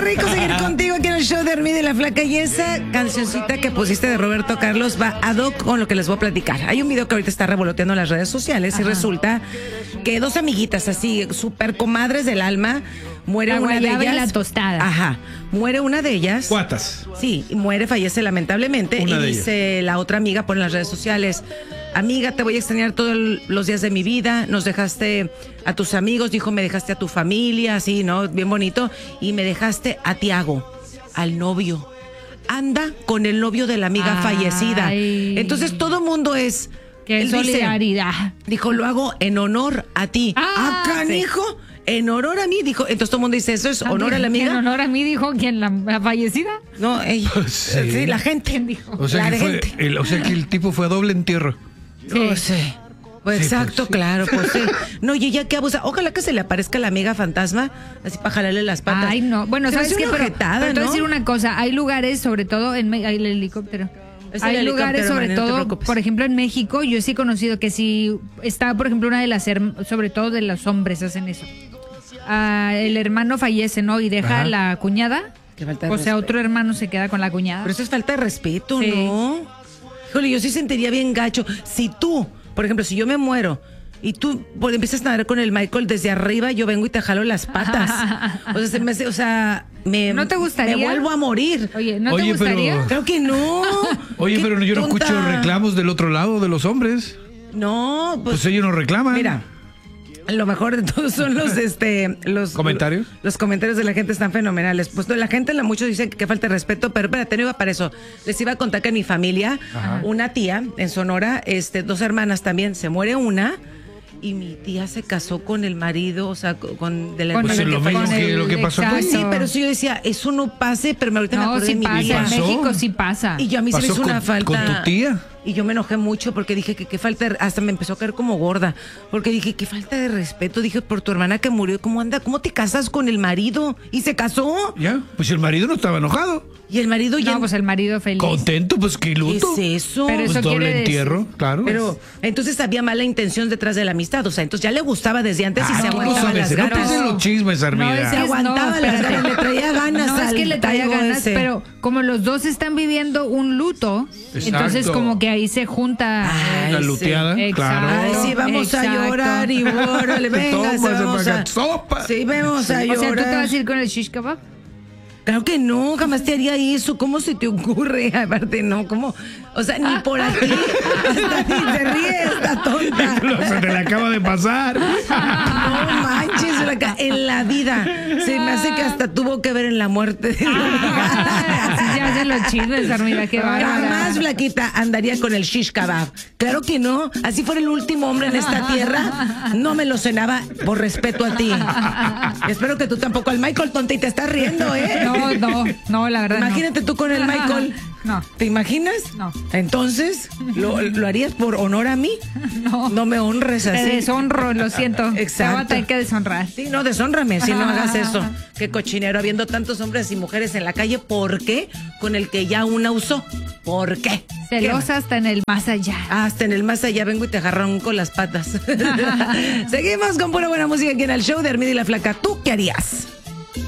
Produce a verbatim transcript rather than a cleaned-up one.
rico seguir contigo aquí en el show de Hermida y la Flaca. Y esa cancioncita que pusiste de Roberto Carlos va ad hoc con lo que les voy a platicar. Hay un video que ahorita está revoloteando en las redes sociales. Ajá. Y resulta que dos amiguitas así, súper comadres del alma, muere la una de ellas. Y la tostada. Ajá. Muere una de ellas. ¿Cuántas? Sí, muere, fallece lamentablemente. Una y de dice ellas. La otra amiga por las redes sociales: amiga, te voy a extrañar todos los días de mi vida. Nos dejaste a tus amigos, dijo, me dejaste a tu familia, así, ¿no? Bien bonito. Y me dejaste a Tiago, al novio. Anda con el novio de la amiga Ay. fallecida. Entonces todo mundo es... Qué solidaridad. Dice, dijo, lo hago en honor a ti. Ah, ¡Ah, canijo! Sí. En honor a mí, dijo. Entonces todo el mundo dice, ¿eso es honor a la amiga? En honor a mí, dijo, ¿quién? ¿La, la fallecida? No, ella. Sí. Sí, la gente. ¿Quién dijo? O sea, la que fue, gente. el, o sea que el tipo fue a doble entierro. Sí. No sé. Pues sí, exacto, pues, sí. claro, pues sí. No, y ella que abusa. Ojalá que se le aparezca la amiga fantasma, así para jalarle las patas. Ay, no. Bueno, Se ¿sabes hace qué? una Pero, ojetada, pero te voy a ¿no? decir una cosa. Hay lugares, sobre todo en... Hay el helicóptero. Es el Hay helicóptero, lugares, sobre man, no te todo, preocupes. por ejemplo, en México, yo sí he conocido que si está, por ejemplo, una de las, herm- sobre todo de los hombres hacen eso. Ah, el hermano fallece, ¿no? Y deja Ajá. a la cuñada. Qué falta de O sea, respeto. otro hermano se queda con la cuñada. Pero eso es falta de respeto, Sí. ¿no? Híjole, yo sí sentiría bien gacho. Si tú, por ejemplo, si yo me muero y tú pues, empiezas a nadar con el Michael desde arriba, yo vengo y te jalo las patas. O sea, se me hace, o sea, me, ¿No te gustaría? me vuelvo a morir. Oye, ¿no Oye, te gustaría? pero- Creo que no. Oye, Qué pero yo no tonta. escucho reclamos del otro lado de los hombres. No, pues, Pues ellos no reclaman. mira. Lo mejor de todo son los este los ¿Comentarios? Los comentarios de la gente están fenomenales. Pues no, la gente, la muchos dicen que, que falta de respeto, pero espérate, no iba para eso. Les iba a contar que en mi familia, Ajá. una tía en Sonora, este, dos hermanas también, se muere una y mi tía se casó con el marido, o sea, con de la Con Pues hermana es que lo mismo falleció. que lo que pasó aquí. Pues sí, pero sí yo decía, eso no pase, pero ahorita me No, acordé sí de mi pasa. vida. En ¿Pasó? México sí pasa. Y yo a mí se me ¿Pasó hizo una con- falta. con tu tía? Y yo me enojé mucho porque dije que qué falta, de- hasta me empezó a caer como gorda, porque dije, qué falta de respeto, dije, por tu hermana que murió, ¿cómo anda? ¿Cómo te casas con el marido? Y se casó. Ya, pues el marido no estaba enojado. Y el marido ya... No, pues el marido feliz. Contento, pues qué ¿Qué luto. es eso? Pero Pues eso doble quiere decir- entierro, claro. Pero entonces había mala intención detrás de la amistad, o sea, entonces ya le gustaba desde antes y Ah, se tú no aguantaba sabes, las no ganas. pienses en los chismes, Armida. No, es Se que- aguantaba las espérate. ganas, le traía ganas No, es al que le traía taigo ganas, ese. pero como los dos están viviendo un luto, Exacto. entonces como que ahí se junta. Ay, La sí. luteada, Exacto. claro. Ay, sí, vamos Exacto. a llorar y órale, venga, Toma, sí, vamos se paga a... sopa. Sí, vamos a O llorar. sea, ¿tú te vas a ir con el shish kebab? Claro que no, jamás te haría eso. ¿Cómo se te ocurre? Aparte, no, ¿cómo? O sea, ni por aquí. Hasta ni te ríes, esta tonta. No, se te le acaba de pasar. No manches, Flaca, en la vida. Se me hace que hasta tuvo que ver en la muerte de Así se hacen los chismes, Armida, qué bárbara. Jamás, Flaquita, andaría con el shish kebab. Claro que no. Así fuera el último hombre en esta tierra, no me lo cenaba por respeto a ti. Espero que tú tampoco al Michael, tonta, y te estás riendo, ¿eh? No, no, no, la verdad no. Imagínate tú con el Michael. No. ¿Te imaginas? No. Entonces, ¿lo, lo harías por honor a mí? No. No me honres Te así. deshonro, lo siento. Exacto. Te voy a tener que deshonrar. Sí, no, deshónrame si no hagas eso. Qué cochinero, habiendo tantos hombres y mujeres en la calle. ¿Por qué? Con el que ya una usó. ¿Por qué? Celosa hasta en el más allá. Hasta en el más allá vengo y te agarronco las patas. Seguimos con pura buena música aquí en el show de Hermida y la Flaca. ¿Tú qué harías?